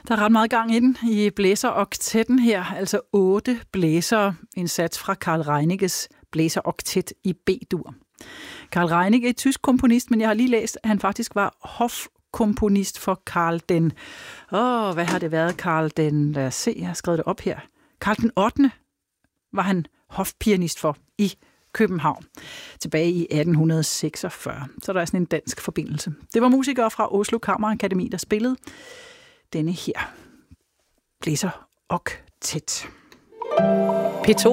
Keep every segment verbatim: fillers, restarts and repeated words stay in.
Der er ret meget gang i den i blæseroktetten her, altså otte blæsere, en sats fra Karl Reinickes blæseroktet i B-dur. Karl Reinicke er tysk komponist, men jeg har lige læst, at han faktisk var hofkomponist for Karl den... Åh, hvad har det været, Karl den... Lad os se, jeg har skrevet det op her. Karl den ottende var han hofpianist for i København, tilbage i atten seksogfyrre. Så der er sådan en dansk forbindelse. Det var musikere fra Oslo Kammerakademi, der spillede denne her blæseroktet. P to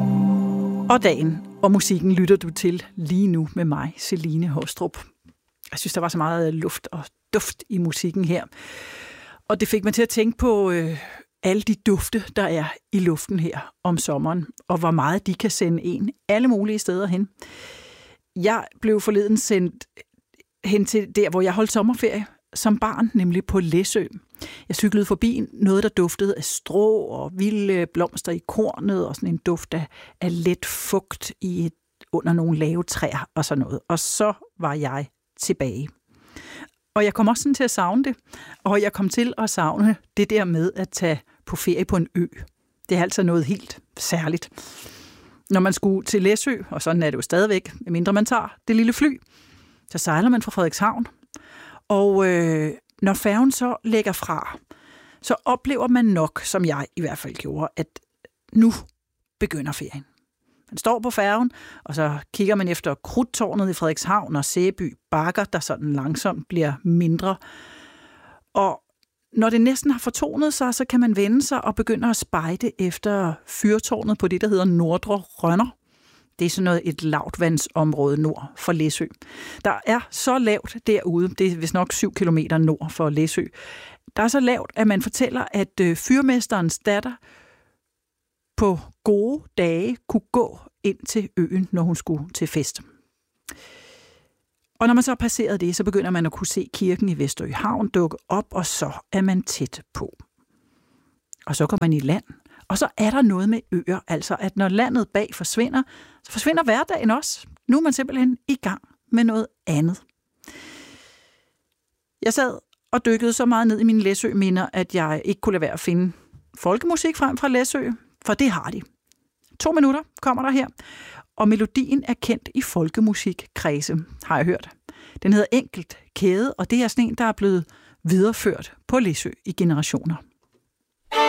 og dagen og musikken lytter du til lige nu med mig, Celine Haastrup. Jeg synes, der var så meget luft og duft i musikken her. Og det fik mig til at tænke på øh, alle de dufte, der er i luften her om sommeren, og hvor meget de kan sende en alle mulige steder hen. Jeg blev forleden sendt hen til der, hvor jeg holdt sommerferie som barn, nemlig på Læsø. Jeg cyklede forbi noget, der duftede af strå og vilde blomster i kornet, og sådan en duft af, af let fugt i et, under nogle lave træer og sådan noget. Og så var jeg tilbage. Og jeg kom også sådan til at savne det. Og jeg kom til at savne det der med at tage på ferie på en ø. Det er altså noget helt særligt. Når man skulle til Læsø, og sådan er det jo stadigvæk, medmindre man tager det lille fly, så sejler man fra Frederikshavn. Og øh, når færgen så lægger fra, så oplever man nok, som jeg i hvert fald gjorde, at nu begynder ferien. Man står på færgen, og så kigger man efter Krudttårnet i Frederikshavn og Sæby bakker, der sådan langsomt bliver mindre. Og når det næsten har fortonet sig, så kan man vende sig og begynde at spejde efter fyrtårnet på det, der hedder Nordre Rønner. Det er sådan noget et lavtvandsområde nord for Læsø. Der er så lavt derude, det er vist nok syv kilometer nord for Læsø. Der er så lavt, at man fortæller, at fyrmesterens datter på gode dage kunne gå ind til øen, når hun skulle til fest. Og når man så har passeret det, så begynder man at kunne se kirken i Vesterø Havn dukke op, og så er man tæt på. Og så kommer man i land. Og så er der noget med øer, altså at når landet bag forsvinder, så forsvinder hverdagen også. Nu er man simpelthen i gang med noget andet. Jeg sad og dykkede så meget ned i mine Læsø-minder, at jeg ikke kunne lade være at finde folkemusik frem fra Læsø, for det har de. To minutter kommer der her, og melodien er kendt i folkemusikkredse, har jeg hørt. Den hedder Enkelt Kæde, og det er sådan en, der er blevet videreført på Læsø i generationer.